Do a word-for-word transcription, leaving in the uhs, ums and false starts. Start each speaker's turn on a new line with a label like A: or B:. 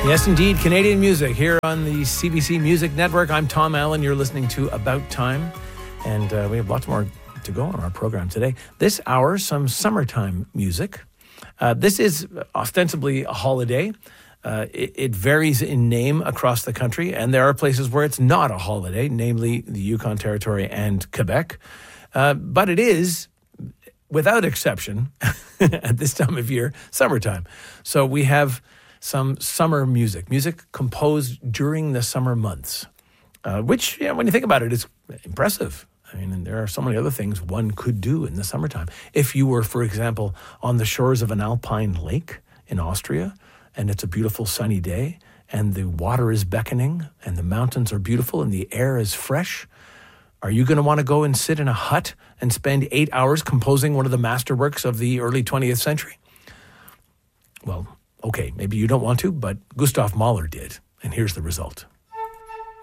A: Yes, indeed. Canadian music here on the C B C Music Network. I'm Tom Allen. You're listening to About Time. And uh, we have lots more to go on our program today. This hour, some summertime music. Uh, this is ostensibly a holiday. Uh, it, it varies in name across the country. And there are places where it's not a holiday, namely the Yukon Territory and Quebec. Uh, but it is, without exception, at this time of year, summertime. So we have some summer music, music composed during the summer months, uh, which, yeah, when you think about it, is impressive. I mean, and there are so many other things one could do in the summertime. If you were, for example, on the shores of an alpine lake in Austria, and it's a beautiful sunny day, and the water is beckoning, and the mountains are beautiful, and the air is fresh, are you going to want to go and sit in a hut and spend eight hours composing one of the masterworks of the early twentieth century? Well, okay, maybe you don't want to, but Gustav Mahler did, and here's the result.